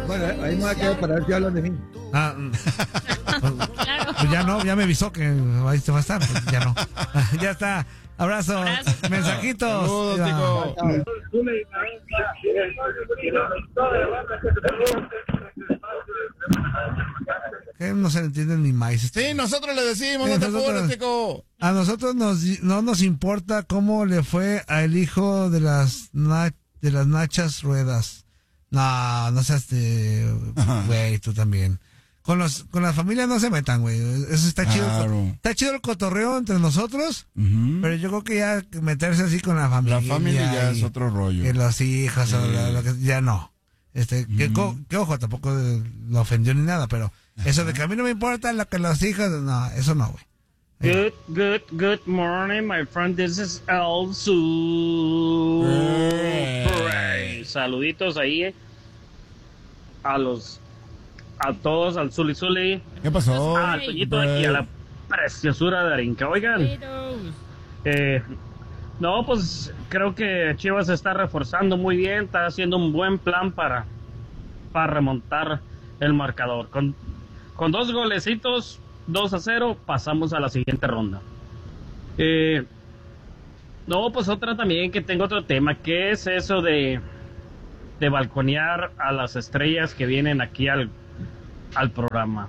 Bueno, ahí me va a quedar para ver si hablan de mí. Pues ya no, ya me avisó que ahí te va a estar, pues ya no. Ya está. Abrazo. Mensajitos. Saludos, Tico. Que no se le entiende ni más. Sí, nosotros le decimos, no te apures, Tico. A nosotros no nos importa cómo le fue al hijo de las nachas ruedas. No seas güey, tú también. Con la familia no se metan, güey. Eso está chido. Claro. Está chido el cotorreo entre nosotros, pero yo creo que ya meterse así con la familia. La familia ya es otro rollo. Que los hijos, o lo que, ya no. Que ojo, tampoco lo ofendió ni nada, pero eso de que a mí no me importa lo que los hijos, no, eso no, güey. Good morning, my friend. This is El Sur. Saluditos ahí a todos, al Zuli Zuli. ¿Qué pasó? Al Toñito y a la preciosura de Arinca. Oigan, no, pues creo que Chivas se está reforzando muy bien, está haciendo un buen plan para remontar el marcador. Con 2 golecitos, 2-0, pasamos a la siguiente ronda. No, pues otra también, que tengo otro tema, que es eso de balconear a las estrellas que vienen aquí al programa.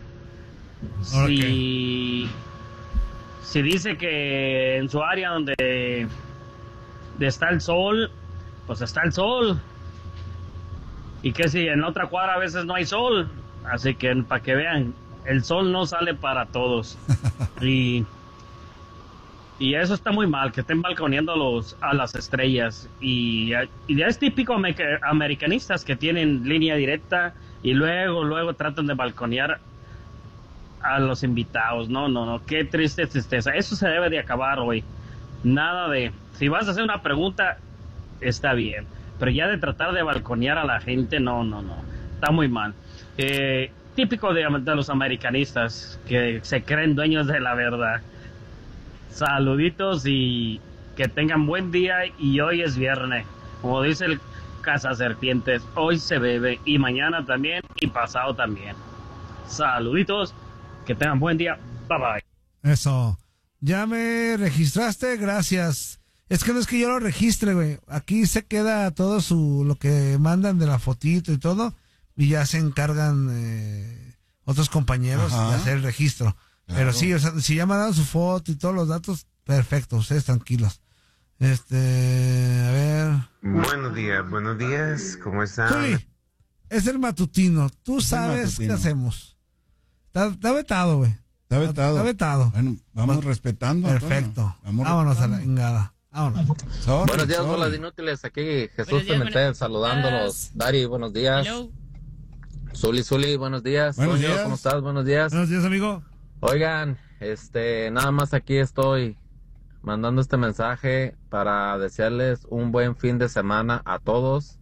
Si dice que en su área donde está el sol, pues está el sol. Y que si en otra cuadra a veces no hay sol. Así que para que vean, el sol no sale para todos. Y eso está muy mal, que estén balconeando a las estrellas. Y ya es típico americanistas que tienen línea directa y luego tratan de balconear a los invitados. No, qué tristeza. Eso se debe de acabar hoy. Nada de, si vas a hacer una pregunta, está bien, pero ya de tratar de balconear a la gente, no, está muy mal. Típico de los americanistas que se creen dueños de la verdad. Saluditos y que tengan buen día. Y hoy es viernes, como dice el Cazaserpientes, hoy se bebe y mañana también y pasado también. Saluditos, que tengan buen día, bye bye. Eso, ya me registraste, gracias. Es que no es que yo lo registre, güey, aquí se queda todo lo que mandan de la fotito y todo, y ya se encargan otros compañeros de hacer el registro. Claro. Pero sí, o sea, si ya mandaron su foto y todos los datos, perfecto, ustedes tranquilos. A ver. Buenos días, ¿cómo están? Zuli, es el matutino, tú sabes qué hacemos. Está vetado, güey. Está vetado. Bueno, vamos respetando. Perfecto. Vámonos a la ingada. Vámonos. Buenos días, bolas inútiles. Aquí Jesús Pimentel saludándolos. Dari, buenos días. Hello. Zuli, buenos días. Buenos días. ¿Cómo estás? Buenos días. Buenos días, amigo. Oigan, nada más aquí estoy mandando este mensaje para desearles un buen fin de semana a todos.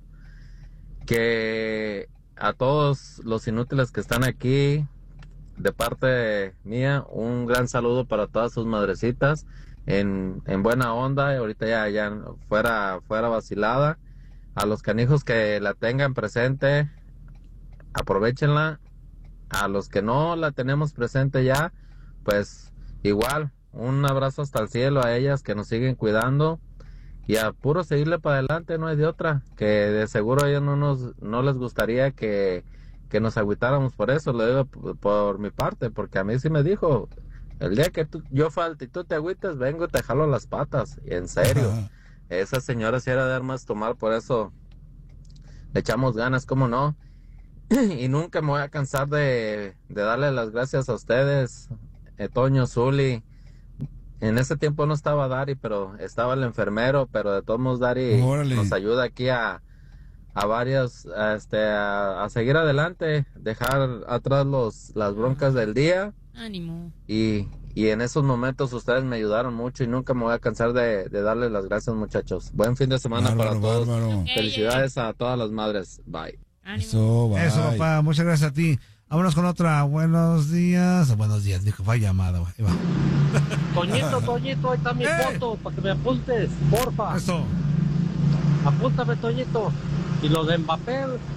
Que a todos los inútiles que están aquí, de parte mía, un gran saludo para todas sus madrecitas en buena onda. Ahorita ya fuera vacilada. A los canijos que la tengan presente, aprovéchenla. A los que no la tenemos presente ya, pues igual, un abrazo hasta el cielo a ellas que nos siguen cuidando y a puro seguirle para adelante, no hay de otra, que de seguro a ellos no les gustaría que nos agüitáramos por eso, lo digo por mi parte, porque a mí sí me dijo, el día que yo falte y tú te agüites, vengo y te jalo las patas, y en serio, esa señora sí era de armas tomar, por eso le echamos ganas, ¿cómo no? Y nunca me voy a cansar de darle las gracias a ustedes, Toño, Zuli. En ese tiempo no estaba Dari, pero estaba el enfermero, pero de todos modos Dari nos ayuda aquí a varios, a seguir adelante, dejar atrás las broncas del día. Ánimo. Y en esos momentos ustedes me ayudaron mucho y nunca me voy a cansar de darles las gracias, muchachos. Buen fin de semana para todos. Felicidades a todas las madres. Bye. Eso, papá, muchas gracias a ti. Vámonos con otra. Buenos días, dijo, fue llamada, güey. Toñito, ahí está mi foto, para que me apuntes, porfa. Eso. Apúntame, Toñito. Y lo de Mbappé,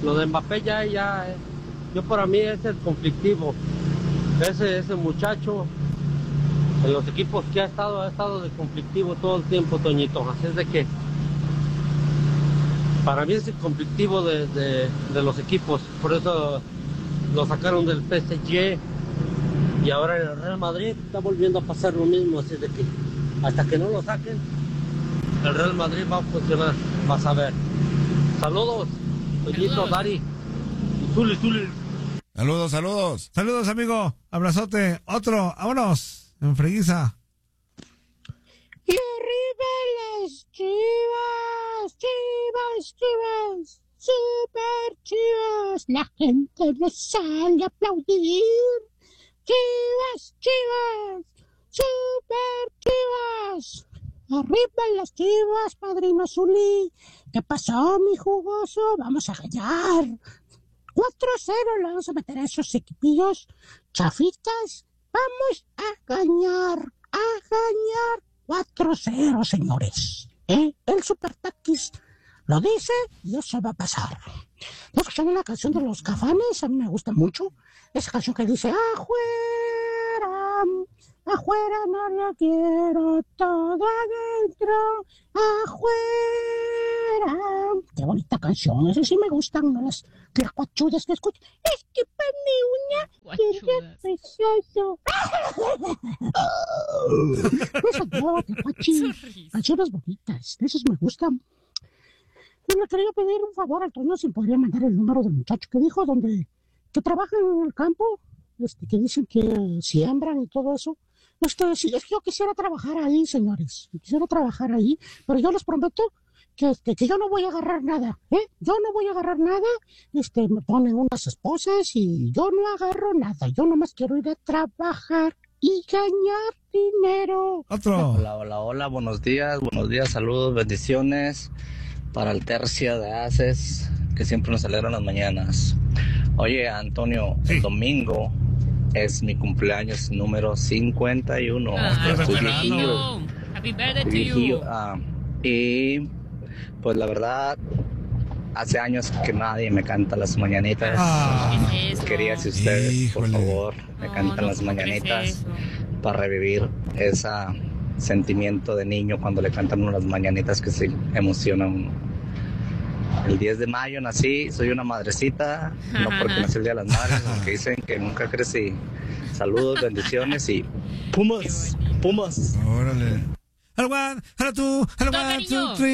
Lo de Mbappé yo para mí es el conflictivo. Ese muchacho en los equipos que ha estado de conflictivo todo el tiempo, Toñito. Así es de que para mí es el conflictivo de los equipos. Por eso lo sacaron del PSG y ahora en el Real Madrid está volviendo a pasar lo mismo. Así es de que hasta que no lo saquen, el Real Madrid va a funcionar. Vas a ver. Saludos, Toñito, Dari y Zuli. Saludos. Saludos, amigo. Abrazote. Otro. Vámonos. En freguiza. Y arriba las Chivas, Chivas, super Chivas. La gente no sale a aplaudir. Chivas, super Chivas. Arriba las Chivas, padrino Zuli. ¿Qué pasó, mi jugoso? Vamos a ganar. 4-0 le vamos a meter a esos equipillos chafitas. Vamos a ganar 4-0, señores. El Super Taquis lo dice y eso va a pasar. ¿No escucharon la canción de los Cafanes? A mí me gusta mucho. Esa canción que dice, afuera no lo quiero, todo adentro, afuera. Qué bonita canción, esa sí me gustan, ¿no? Las guachudas que escucho. Es que para mi uña es precioso. Esas no, que guachi. Canciones bonitas, esas me gustan. Yo le quería pedir un favor al Toño, si podría mandar el número del muchacho que dijo, que trabaja en el campo, que dicen que siembran y todo eso. Sí, es que yo quisiera trabajar ahí, señores. Quisiera trabajar ahí, pero yo les prometo que yo no voy a agarrar nada, Yo no voy a agarrar nada. Me ponen unas esposas y yo no agarro nada. Yo nomás quiero ir a trabajar y ganar dinero. Otro. Hola, buenos días, saludos, bendiciones para el tercio de Haces, que siempre nos alegran las mañanas. Oye, Antonio, el domingo es mi cumpleaños número 51. Estoy viejillo. Happy birthday to you. Y pues la verdad, hace años que nadie me canta las mañanitas. Quería si ustedes, por favor, me cantan las mañanitas para revivir ese sentimiento de niño cuando le cantan unas mañanitas que se emociona uno. El 10 de mayo nací, soy una madrecita, no porque nací el Día de las Madres, aunque dicen que nunca crecí. Saludos, bendiciones y Pumas. Órale. Hello, 1, hello, 2, hello, 1, 2, 3.